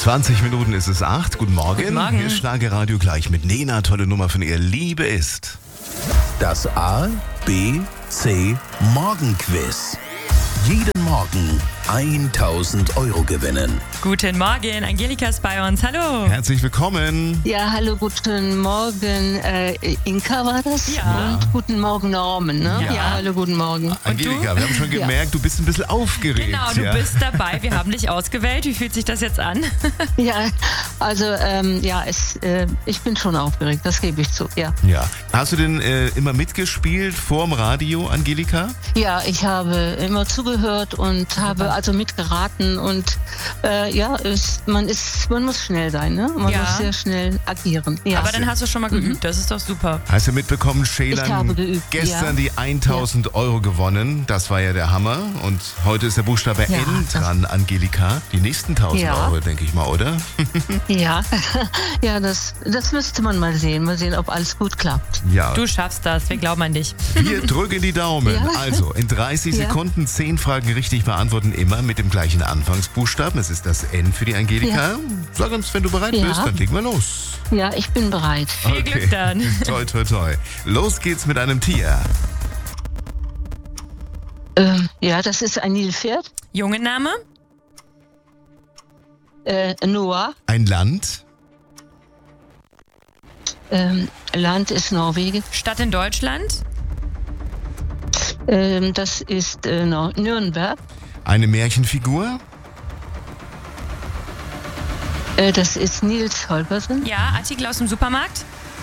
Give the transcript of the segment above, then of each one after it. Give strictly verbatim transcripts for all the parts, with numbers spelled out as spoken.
zwanzig Minuten ist es acht. Guten Morgen. Guten Morgen. Hier ist Schlagerradio gleich mit Nena. Tolle Nummer von ihr. Liebe ist. Das A, B, C Morgenquiz. Jeden Morgen tausend Euro gewinnen. Guten Morgen, Angelika ist bei uns. Hallo. Herzlich willkommen. Ja, hallo, guten Morgen. Äh, Inka war das? Ja. Und guten Morgen, Norman. Ne? Ja. Ja, hallo, guten Morgen. Angelika, wir haben schon gemerkt, du bist ein bisschen aufgeregt. Genau, du ja? bist dabei. Wir haben dich ausgewählt. Wie fühlt sich das jetzt an? Ja, also, ähm, ja, es, äh, ich bin schon aufgeregt, das gebe ich zu, ja. Ja. Hast du denn äh, immer mitgespielt vorm Radio, Angelika? Ja, ich habe immer zugehört und habe also mitgeraten und äh, ja, es, man ist, man muss schnell sein, ne? Man Ja. muss sehr schnell agieren. Ja. Aber dann hast du schon mal geübt. Das ist doch super. Hast du mitbekommen, Ich habe Schelan geübt, gestern ja. die tausend Euro gewonnen. Das war ja der Hammer. Und heute ist der Buchstabe Ja, N das- dran, Angelika. Die nächsten tausend Ja. Euro, denke ich mal, oder? Ja, ja, das, das müsste man mal sehen. Mal sehen, ob alles gut klappt. Ja. Du schaffst das. Wir glauben an dich. Wir drücken die Daumen. Ja. Also, in dreißig Ja. Sekunden zehn Fragen richtig beantworten, immer mit dem gleichen Anfangsbuchstaben. Es ist das N für die Angelika. Sag uns, wenn du bereit Ja. bist, dann legen wir los. Ja, ich bin bereit. Viel Glück dann. Toi, toi, toi. Los geht's mit einem Tier. Ähm, ja, das ist ein Nilpferd. Junge Name? Äh, Noah. Ein Land. Ähm, Land ist Norwegen. Stadt in Deutschland? Ähm, das ist äh, Nor- Nürnberg. Eine Märchenfigur. Äh, das ist Nils Holgersen. Ja. Artikel aus dem Supermarkt?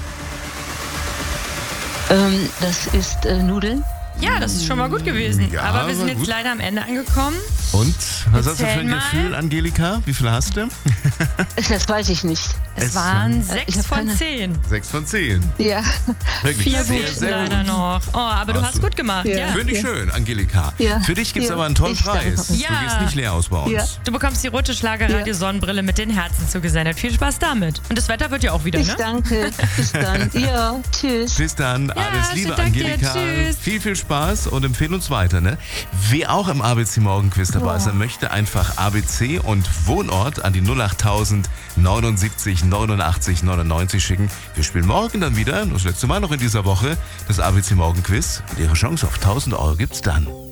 Ähm, das ist äh, Nudeln. Ja, das ist schon mal gut gewesen. Ja, Aber wir sind war jetzt gut. leider am Ende angekommen. Und? Was hast du für Erzähl ein mal. Gefühl, Angelika? Wie viel hast du? Das weiß ich nicht. Es, Es waren ich sechs hab von keine- zehn. Sechs von zehn. Ja, Wirklich Vier sehr, gut sehr leider gut. noch. Oh, aber du Hast hast du- gut gemacht. Ja. Ja. Finde ich schön, Angelika. Ja. Für dich gibt's Ja. aber einen tollen Ich danke. Preis. Ja. Du gehst nicht leer aus bei uns. Ja. Du bekommst die rote Schlagerradio-Sonnenbrille mit den Herzen zugesendet. Viel Spaß damit. Und das Wetter wird ja auch wieder, ich ne? danke. Bis dann. Ja, tschüss. Bis dann, alles schönen Liebe, Dank dir. Angelika. Tschüss. Viel, viel Spaß und empfehle uns weiter. Ne? Wer auch im A B C Morgenquiz dabei sein möchte, einfach A B C und Wohnort an die null acht tausend neunundsiebzig neunundachtzig neunundneunzig schicken. Wir spielen morgen dann wieder, das letzte Mal noch in dieser Woche, das A B C Morgenquiz. Und Ihre Chance auf tausend Euro gibt's dann.